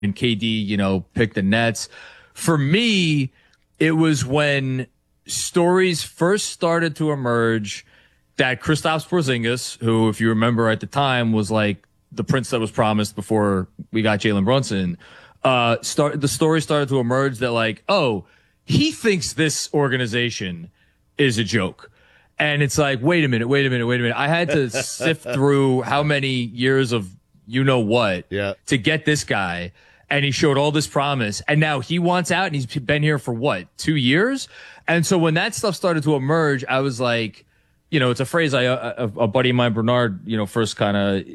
and KD, picked the Nets. For me, it was when stories first started to emerge that Kristaps Porzingis, who, if you remember at the time, was like the prince that was promised before we got Jalen Brunson, the story started to emerge that like, oh, he thinks this organization is a joke. And it's like, wait a minute. I had to sift through how many years of what to get this guy. And he showed all this promise. And now he wants out, and he's been here for what, 2 years? And so when that stuff started to emerge, I was like, it's a phrase a buddy of mine, Bernard, first kind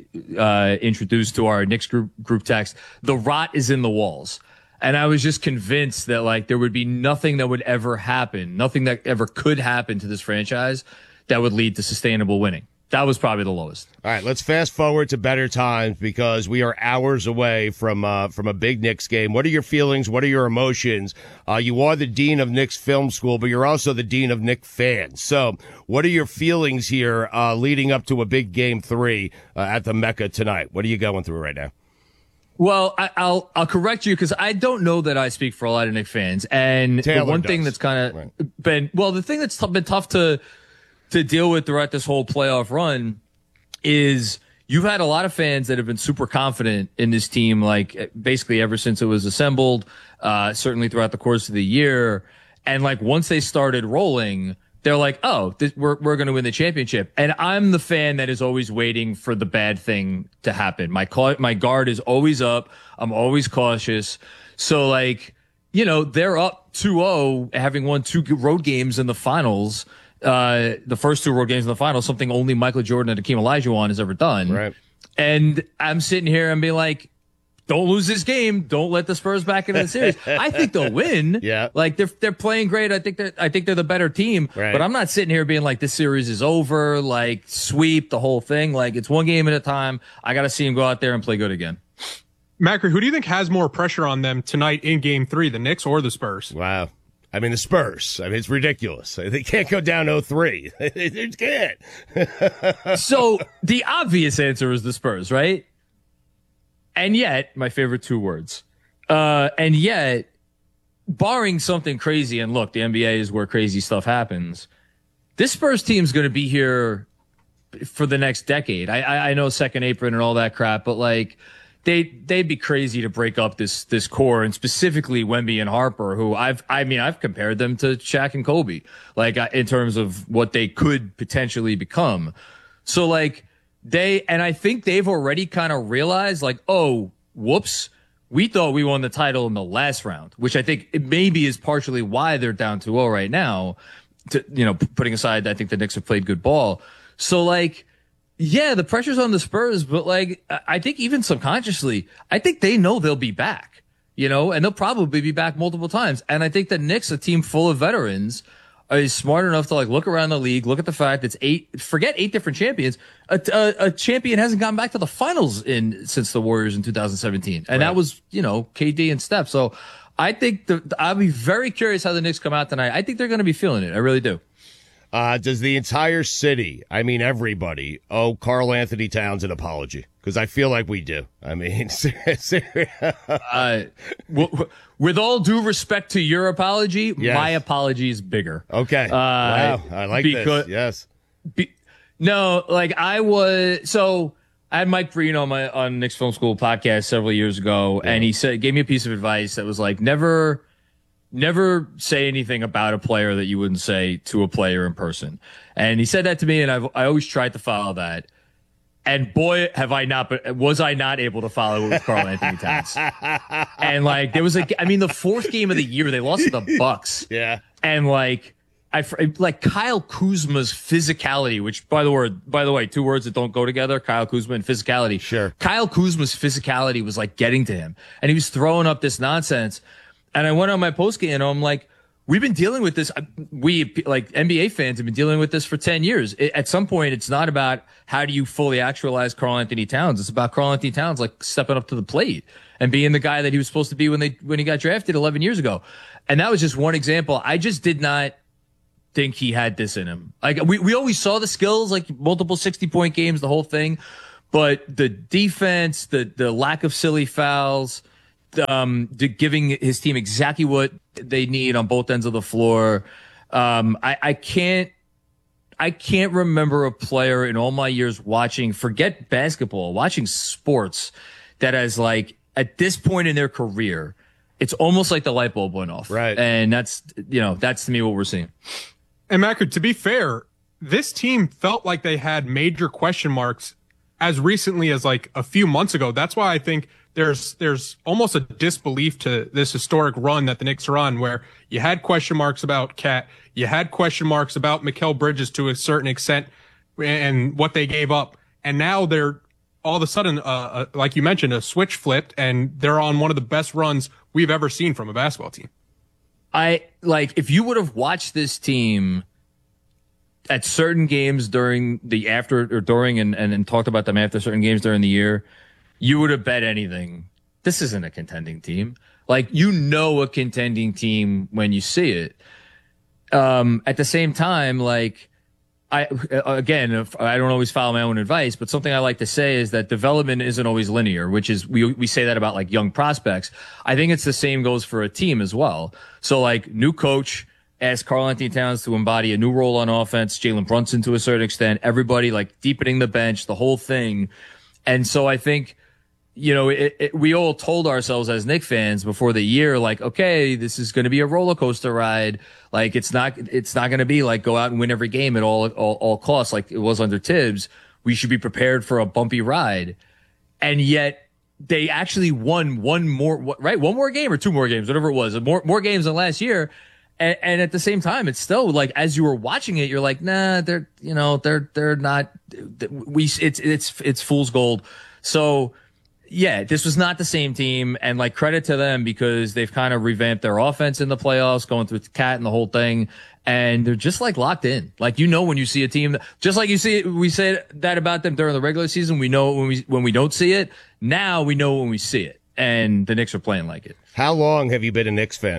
of introduced to our Knicks group text. The rot is in the walls. And I was just convinced that like there would be nothing that would ever happen, nothing that ever could happen to this franchise that would lead to sustainable winning. That was probably the lowest. All right, let's fast forward to better times because we are hours away from a big Knicks game. What are your feelings? What are your emotions? You are the dean of Knicks Film School, but you're also the dean of Knicks fans. So what are your feelings here leading up to a big Game 3 at the Mecca tonight? What are you going through right now? Well, I'll correct you because I don't know that I speak for a lot of Knicks fans. And Taylor the one does. thing that's kind of the thing that's been tough to deal with throughout this whole playoff run is you've had a lot of fans that have been super confident in this team, like basically ever since it was assembled, certainly throughout the course of the year. And like once they started rolling, they're like, oh, we're going to win the championship. And I'm the fan that is always waiting for the bad thing to happen. My guard is always up. I'm always cautious. So like, they're up 2-0, having won 2 road games in the finals. The first 2 road games in the finals, something only Michael Jordan and Hakeem Olajuwon has ever done. Right. And I'm sitting here and being like, don't lose this game. Don't let the Spurs back into the series. I think they'll win. Yeah. Like they're playing great. I think they're the better team. Right. But I'm not sitting here being like this series is over, like sweep the whole thing. Like it's one game at a time. I got to see them go out there and play good again. Macri, who do you think has more pressure on them tonight in Game 3, the Knicks or the Spurs? Wow. I mean, the Spurs. I mean, it's ridiculous. They can't go down 0-3. They can't. So the obvious answer is the Spurs, right? And yet, my favorite 2 words. And yet, barring something crazy, and look, the NBA is where crazy stuff happens, this Spurs team's going to be here for the next decade. I know second apron and all that crap, but like, they'd be crazy to break up this core, and specifically Wemby and Harper, who I've compared them to Shaq and Kobe, like in terms of what they could potentially become. So like I think they've already kind of realized like, oh, whoops, we thought we won the title in the last round, which I think it maybe is partially why they're down 2-0 right now. Putting aside, I think the Knicks have played good ball. So like, yeah, the pressure's on the Spurs, but like, I think even subconsciously, I think they know they'll be back, and they'll probably be back multiple times. And I think the Knicks, a team full of veterans, is smart enough to like look around the league, look at the fact it's 8 different champions. A champion hasn't gone back to the finals since the Warriors in 2017. And that was, KD and Steph. So I think I'll be very curious how the Knicks come out tonight. I think they're going to be feeling it. I really do. Does the entire city, I mean everybody, owe Karl Anthony Towns an apology? Because I feel like we do. I mean, with all due respect to your apology, yes. My apology is bigger. Okay. Wow. I like this. Yes. No, like I had Mike Breen on Knicks Film School podcast several years ago, and he gave me a piece of advice that was like, never say anything about a player that you wouldn't say to a player in person. And he said that to me, and I always tried to follow that. And boy, was I not able to follow it with Karl Anthony Towns. And like, there was the 4th game of the year, they lost to the Bucks. Yeah. And like Kyle Kuzma's physicality, which by the way, 2 words that don't go together, Kyle Kuzma and physicality. Sure. Kyle Kuzma's physicality was like getting to him, and he was throwing up this nonsense. And I went on my postgame and I'm like, we've been dealing with this. We, like NBA fans, have been dealing with this for 10 years. At some point, it's not about how do you fully actualize Karl Anthony Towns. It's about Karl Anthony Towns, like stepping up to the plate and being the guy that he was supposed to be when he got drafted 11 years ago. And that was just one example. I just did not think he had this in him. Like we always saw the skills, like multiple 60-point games, the whole thing. But the defense, the lack of silly fouls, giving his team exactly what they need on both ends of the floor. I can't remember a player in all my years watching, forget basketball, watching sports that has like at this point in their career, it's almost like the light bulb went off. Right. And that's to me what we're seeing. And Macker, to be fair, this team felt like they had major question marks as recently as like a few months ago. That's why I think there's almost a disbelief to this historic run that the Knicks are on, where you had question marks about Cat, you had question marks about Mikal Bridges to a certain extent and what they gave up. And now they're all of a sudden, like you mentioned, a switch flipped and they're on one of the best runs we've ever seen from a basketball team. If you would have watched this team at certain games during the after or during and talked about them after certain games during the year, you would have bet anything. This isn't a contending team. Like, a contending team when you see it. At the same time, like, I don't always follow my own advice, but something I like to say is that development isn't always linear, which is, we say that about like young prospects. I think it's the same goes for a team as well. So like, new coach, ask Karl-Anthony Towns to embody a new role on offense, Jalen Brunson to a certain extent, everybody like deepening the bench, the whole thing. And so I think, we all told ourselves as Knicks fans before the year, like, okay, this is going to be a roller coaster ride. Like, it's not going to be like go out and win every game at all costs like it was under Tibbs. We should be prepared for a bumpy ride. And yet they actually won one more game or two more games, whatever it was, more games than last year. And at the same time, it's still like, as you were watching it, you're like, nah, they're not, it's fool's gold. So yeah, this was not the same team, and like, credit to them because they've kind of revamped their offense in the playoffs, going through the Cat and the whole thing. And they're just like locked in. Like, when you see a team, just like you see it, we said that about them during the regular season. We know when we don't see it. Now we know when we see it, and the Knicks are playing like it. How long have you been a Knicks fan?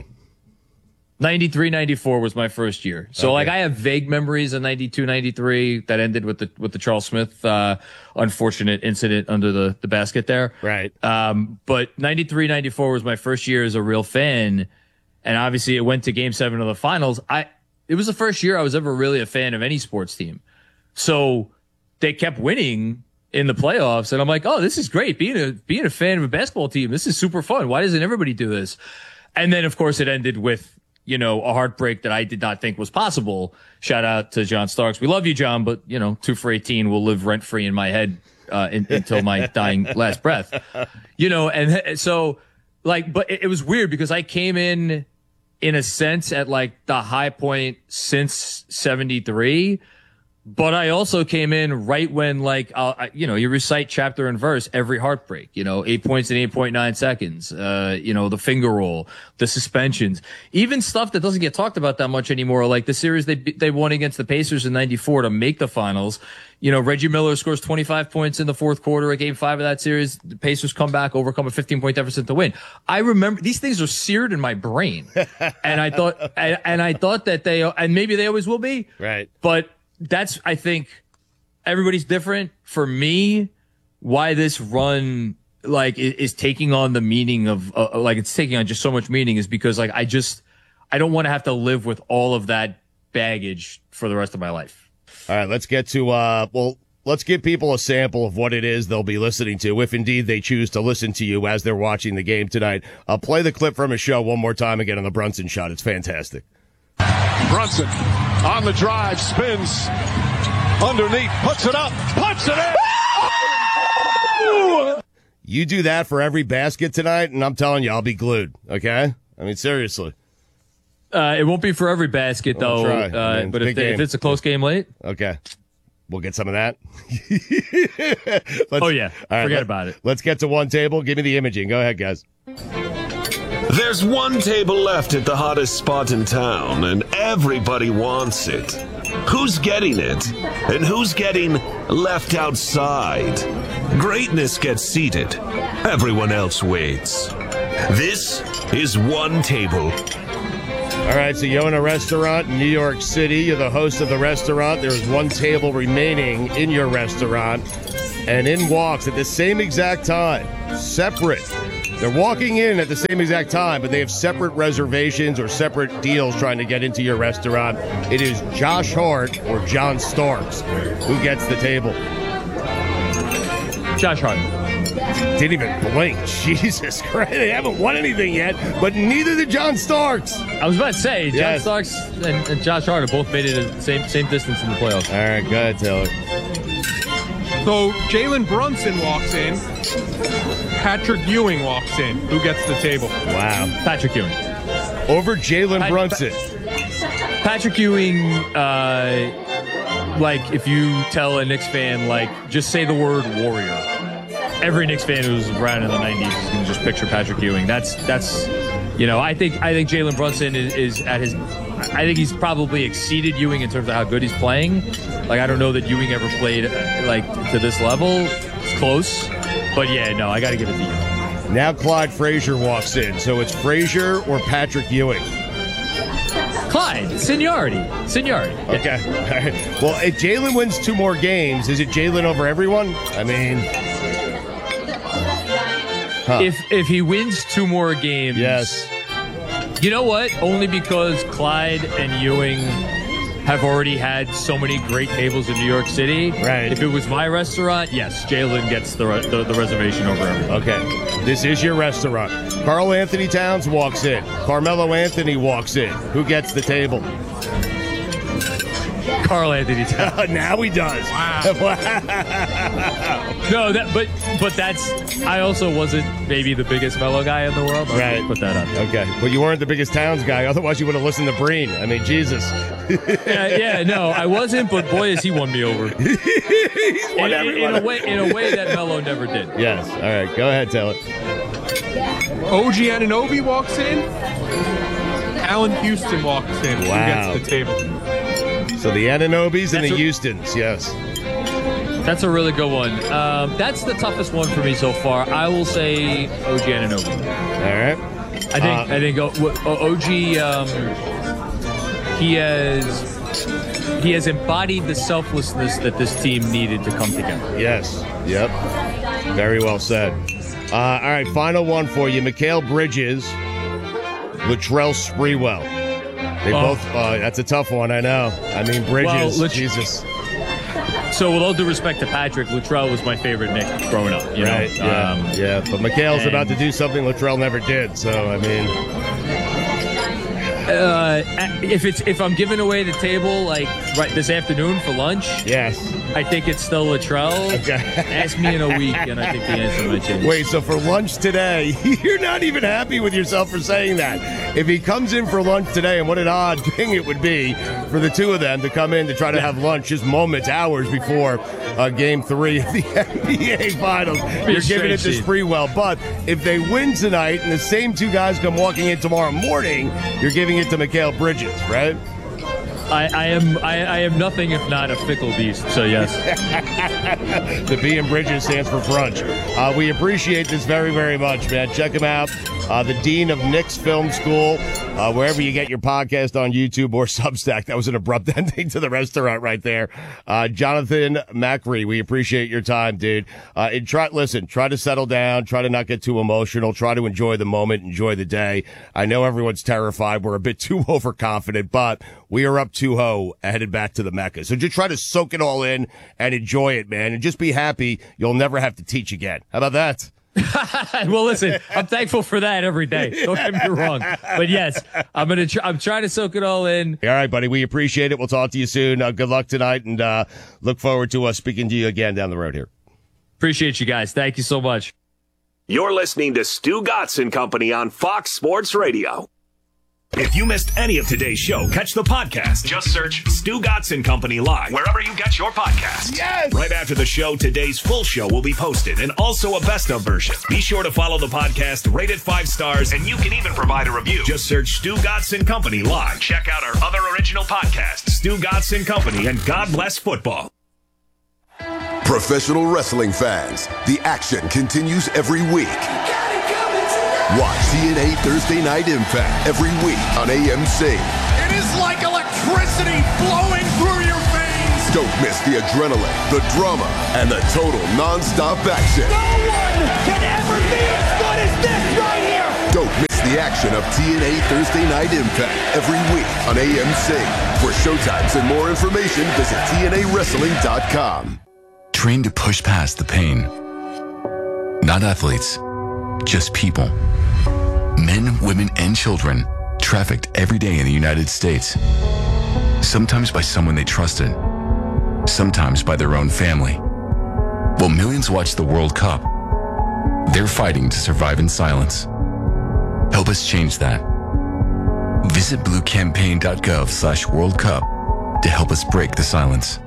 93, 94 was my first year. So like, I have vague memories of 92, 93 that ended with the Charles Smith, unfortunate incident under the basket there. Right. But 93, 94 was my first year as a real fan. And obviously it went to game 7 of the finals. It was the first year I was ever really a fan of any sports team. So they kept winning in the playoffs. And I'm like, oh, this is great. Being a fan of a basketball team, this is super fun. Why doesn't everybody do this? And then of course it ended with, a heartbreak that I did not think was possible. Shout out to John Starks. We love you, John, but 2 for 18 will live rent free in my head, until my dying last breath, and so like, but it was weird because I came in a sense at like the high point since 73. But I also came in right when, like, you recite chapter and verse every heartbreak, 8 points in 8.9 seconds, the finger roll, the suspensions, even stuff that doesn't get talked about that much anymore. Like the series they won against the Pacers in 94 to make the finals. Reggie Miller scores 25 points in the fourth quarter of game 5 of that series. The Pacers come back, overcome a 15-point deficit to win. I remember these things are seared in my brain. And I thought that and maybe they always will be. Right. But that's, I think, everybody's different. For me, why this run is taking on the meaning of it's taking on just so much meaning is because I don't want to have to live with all of that baggage for the rest of my life. All right, let's get to let's give people a sample of what it is they'll be listening to if indeed they choose to listen to you as they're watching the game tonight. I'll play the clip from a show one more time again on the Brunson shot. It's fantastic. Brunson on the drive, spins underneath, puts it up, puts it in. You do that for every basket tonight, and I'm telling you, I'll be glued. Okay? I mean, seriously. It won't be for every basket, though. But if it's a close game late. Okay. We'll get some of that. Forget about it. Let's get to one table. Give me the imaging. Go ahead, guys. There's one table left at the hottest spot in town, and everybody wants it. Who's getting it? And who's getting left outside? Greatness gets seated. Everyone else waits. This is One Table. All right, so you're in a restaurant in New York City. You're the host of the restaurant. There's one table remaining in your restaurant. And in walks at the same exact time, separate They're walking in at the same exact time, but they have separate reservations or separate deals trying to get into your restaurant. It is Josh Hart or John Starks. Who gets the table? Josh Hart. Didn't even blink. Jesus Christ. They haven't won anything yet, but neither did John Starks. I was about to say, Yes. John Starks and Josh Hart have both made it the same distance in the playoffs. All right, go ahead, Taylor. So Jalen Brunson walks in. Patrick Ewing walks in. Who gets the table? Wow. Patrick Ewing. Over Jalen Brunson. Patrick Ewing, like, if you tell a Knicks fan, like, just say the word warrior. Every Knicks fan who's around in the 90s is going to just picture Patrick Ewing. That's I think Jalen Brunson is at his. I think he's probably exceeded Ewing in terms of how good he's playing. Like, I don't know that Ewing ever played to this level. It's close, but yeah, no, I got to give it to Ewing. Now Clyde Frazier walks in, so it's Frazier or Patrick Ewing. Clyde, seniority. Okay. All right. Well, if Jalen wins 2 more games, is it Jalen over everyone? I mean, If he wins 2 more games, yes. You know what? Only because Clyde and Ewing have already had so many great tables in New York City. Right. If it was my restaurant, yes, Jalen gets the reservation over everyone. Okay. This is your restaurant. Karl Anthony Towns walks in. Carmelo Anthony walks in. Who gets the table? Karl Anthony Towns. Now he does. Wow. No, but that's. I also wasn't maybe the biggest Melo guy in the world. I'll Right. put that up. Okay. Well, you weren't the biggest Towns guy. Otherwise, you would have listened to Breen. I mean, Jesus. Yeah, no, I wasn't. But boy, has he won me over. He's won in everyone. a way that Melo never did. Yes. All right. Go ahead, Taylor. OG Anunoby walks in. Allen Houston walks in. Wow. Who gets the table? So the Anunobys and the That's Houstons. Yes. That's a really good one. That's the toughest one for me so far. I will say OG Anunoby. All right. I think OG. He has embodied the selflessness that this team needed to come together. Yes. Yep. Very well said. All right. Final one for you. Mikal Bridges, Latrell Sprewell. They both. That's a tough one. I know. I mean, Bridges. Well, Jesus. So, with all due respect to Patrick, Latrell was my favorite Knick growing up. You Right. know? Yeah. But Mikal's and- about to do something Latrell never did. So I mean. If I'm giving away the table like right this afternoon for lunch, Yes. I think it's still Latrell. Okay. Ask me in a week, and I think the answer might change. Wait, so for lunch today, you're not even happy with yourself for saying that. If he comes in for lunch today, and what an odd thing it would be for the two of them to come in to try to have lunch just moments, hours before Game 3 of the NBA Finals. You're giving it to Sprewell. But if they win tonight and the same two guys come walking in tomorrow morning, you're giving it to Mikal Bridges, right? I am nothing if not a fickle beast. So yes. The B in Bridges stands for brunch. We appreciate this very, very much, man. Check him out. The Dean of Knicks Film School, wherever you get your podcast on YouTube or Substack. That was an abrupt ending to the restaurant right there. Jonathan Macri, we appreciate your time, dude. Try to settle down. Try to not get too emotional. Try to enjoy the moment, enjoy the day. I know everyone's terrified. We're a bit too overconfident, but we are up 2-0 headed back to the Mecca. So just try to soak it all in and enjoy it, man. And just be happy you'll never have to teach again. How about that? Well, listen, I'm thankful for that every day. Don't get me wrong, but yes, I'm trying to soak it all in. All right, buddy. We appreciate it. We'll talk to you soon. Good luck tonight, and look forward to speaking to you again down the road here. Appreciate you guys. Thank you so much. You're listening to Stu Gatz and Company on Fox Sports Radio. If you missed any of today's show, catch the podcast. Just search Stu Gatz and Company Live wherever you get your podcasts. Yes! Right after the show, today's full show will be posted and also a best of version. Be sure to follow the podcast, rate it 5 stars, and you can even provide a review. Just search Stu Gatz and Company Live. Check out our other original podcasts, Stu Gatz and Company, and God Bless Football. Professional wrestling fans, the action continues every week. Watch TNA Thursday Night Impact every week on AMC. It is like electricity flowing through your veins. Don't miss the adrenaline, the drama, and the total non-stop action. No one can ever be as good as this right here! Don't miss the action of TNA Thursday Night Impact every week on AMC. For showtimes and more information, visit TNAWrestling.com. Trained to push past the pain. Not athletes, just people. Men, women, and children trafficked every day in the United States. Sometimes by someone they trusted. Sometimes by their own family. While millions watch the World Cup, they're fighting to survive in silence. Help us change that. Visit bluecampaign.gov/World Cup to help us break the silence.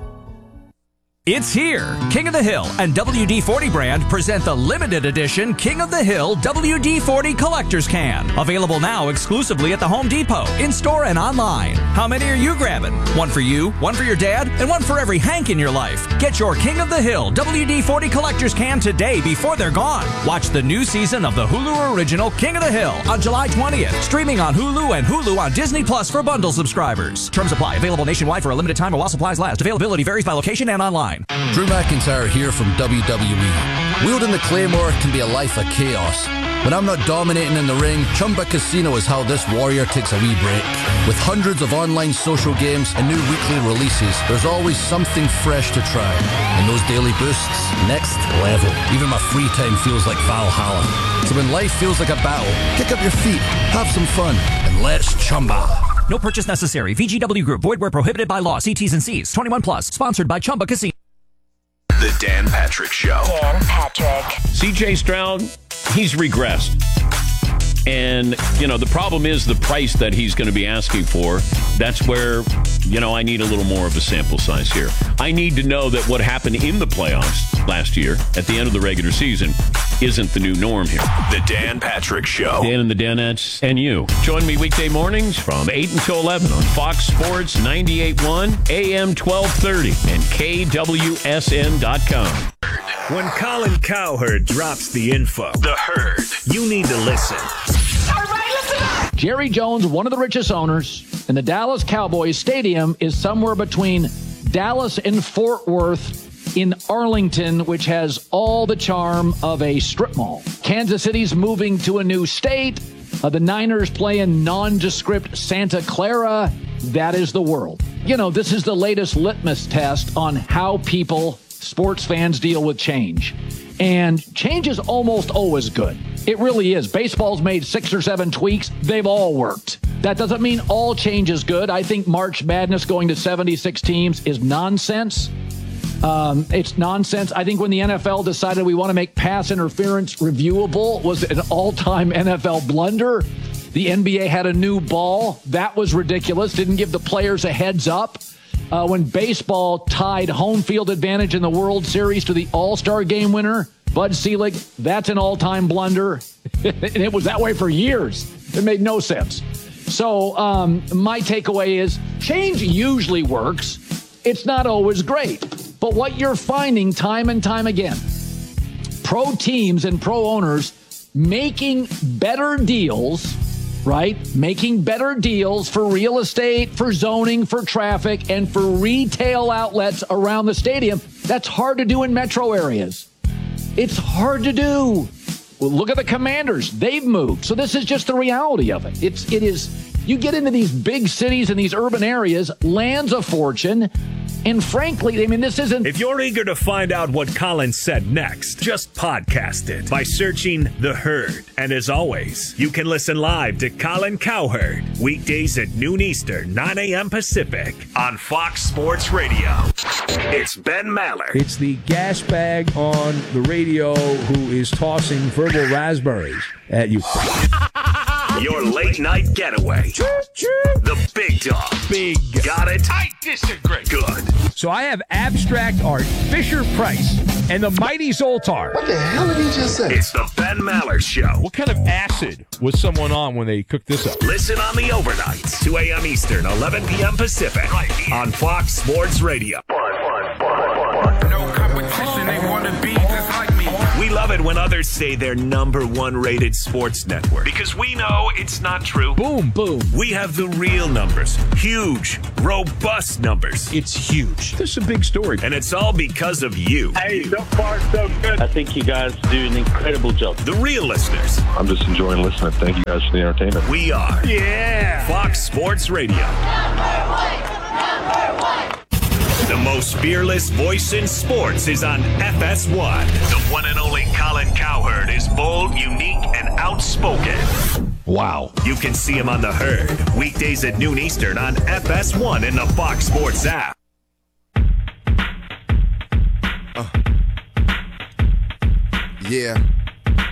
It's here. King of the Hill and WD-40 brand present the limited edition King of the Hill WD-40 Collector's Can. Available now exclusively at the Home Depot, in-store and online. How many are you grabbing? One for you, one for your dad, and one for every Hank in your life. Get your King of the Hill WD-40 Collector's Can today before they're gone. Watch the new season of the Hulu original King of the Hill on July 20th. Streaming on Hulu and Hulu on Disney Plus for bundle subscribers. Terms apply. Available nationwide for a limited time while supplies last. Availability varies by location and online. Drew McIntyre here from WWE. Wielding the Claymore can be a life of chaos. When I'm not dominating in the ring, Chumba Casino is how this warrior takes a wee break. With hundreds of online social games and new weekly releases, there's always something fresh to try. And those daily boosts, next level. Even my free time feels like Valhalla. So when life feels like a battle, kick up your feet, have some fun, and let's Chumba. No purchase necessary. VGW Group. Void where prohibited by law. See T's and C's. 21 plus. Sponsored by Chumba Casino. The Dan Patrick Show. Dan Patrick. CJ Stroud, he's regressed. And, you know, the problem is the price that he's going to be asking for. That's where, you know, I need a little more of a sample size here. I need to know that what happened in the playoffs last year at the end of the regular season isn't the new norm here. The Dan Patrick Show. Dan and the Danettes and you. Join me weekday mornings from 8 until 11 on Fox Sports 98.1, AM 1230, and KWSN.com. When Colin Cowherd drops the info, the herd, you need to listen. Jerry Jones, one of the richest owners, and the Dallas Cowboys Stadium is somewhere between Dallas and Fort Worth in Arlington, which has all the charm of a strip mall. Kansas City's moving to a new state. The Niners play in nondescript Santa Clara. That is the world. You know, this is the latest litmus test on how people, sports fans, deal with change. And change is almost always good. It really is. Baseball's made 6 or 7 tweaks. They've all worked. That doesn't mean all change is good. I think March Madness going to 76 teams is nonsense. It's nonsense. I think when the NFL decided we want to make pass interference reviewable was an all-time NFL blunder. The NBA had a new ball. That was ridiculous. Didn't give the players a heads up. When baseball tied home field advantage in the World Series to the All-Star Game winner, Bud Selig, that's an all-time blunder. And it was that way for years. It made no sense. So my takeaway is change usually works. It's not always great. But what you're finding time and time again, pro teams and pro owners making better deals, right? Making better deals for real estate, for zoning, for traffic, and for retail outlets around the stadium. That's hard to do in metro areas. It's hard to do. Well, look at the Commanders. They've moved. So this is just the reality of it. It is, you get into these big cities and these urban areas, land's a fortune. And frankly, I mean, this isn't... If you're eager to find out what Colin said next, just podcast it by searching The Herd. And as always, you can listen live to Colin Cowherd weekdays at noon Eastern, 9 a.m. Pacific on Fox Sports Radio. It's Ben Maller. It's the gas bag on the radio who is tossing verbal raspberries at you. Your late night getaway. The big dog. Big. Got it? I disagree. Good. So I have abstract art, Fisher-Price, and the mighty Zoltar. What the hell did he just say? It's the Ben Maller Show. What kind of acid was someone on when they cooked this up? Listen on the overnights, 2 a.m. Eastern, 11 p.m. Pacific, right here on Fox Sports Radio. No competition, they want to be just like me. We love it it when others say they're #1 rated sports network. Because we know it's not true. Boom, boom. We have the real numbers. Huge, robust numbers. It's huge. This is a big story. And it's all because of you. Hey, so far, so good. I think you guys do an incredible job. The real listeners. I'm just enjoying listening. Thank you guys for the entertainment. We are. Yeah. Fox Sports Radio. The most fearless voice in sports is on FS1. The one and only Colin Cowherd is bold, unique, and outspoken. Wow. You can see him on The Herd, weekdays at noon Eastern on FS1 and the Fox Sports app. Yeah.